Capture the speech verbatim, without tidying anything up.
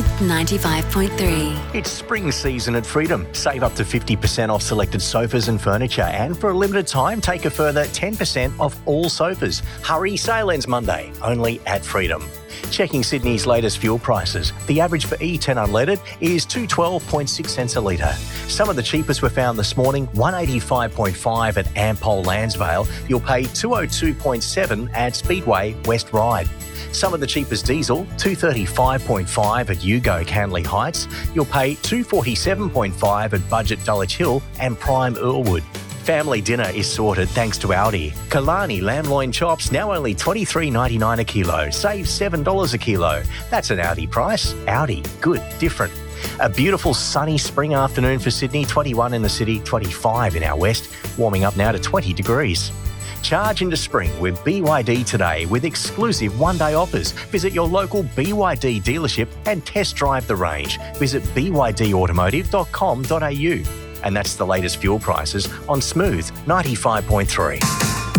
ninety-five point three. It's spring season at Freedom. Save up to fifty percent off selected sofas and furniture, and for a limited time, take a further ten percent off all sofas. Hurry, sale ends Monday, only at Freedom. Checking Sydney's latest fuel prices. The average for E ten unleaded is two hundred twelve point six cents a litre. Some of the cheapest were found this morning. one hundred eighty-five point five at Ampol Landsvale. You'll pay two hundred two point seven at Speedway West Ryde. Some of the cheapest diesel, two hundred thirty-five point five at Yugo Canley Heights. You'll pay two hundred forty-seven point five at Budget Dulwich Hill and Prime Earlwood. Family dinner is sorted thanks to Aldi. Kalani lamb loin chops now only twenty-three ninety-nine a kilo. Save seven dollars a kilo. That's an Aldi price. Aldi, good, different. A beautiful sunny spring afternoon for Sydney, twenty-one in the city, twenty-five in our west, warming up now to twenty degrees. Charge into spring with B Y D today with exclusive one-day offers. Visit your local B Y D dealership and test drive the range. Visit b y d automotive dot com dot a u. And that's the latest fuel prices on Smooth ninety-five point three.